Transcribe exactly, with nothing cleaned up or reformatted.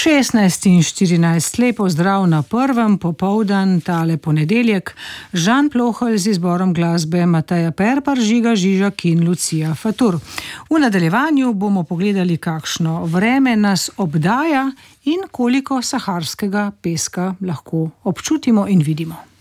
šestnajst in štirinajst, lepo zdrav na prvem popoldan, tale ponedeljek. Žan Plohelj z izborom glasbe Mateja Perpar, Žiga Žižak in Lucija Fatur. V nadaljevanju bomo pogledali, kakšno vreme nas obdaja in koliko saharskega peska lahko občutimo in vidimo.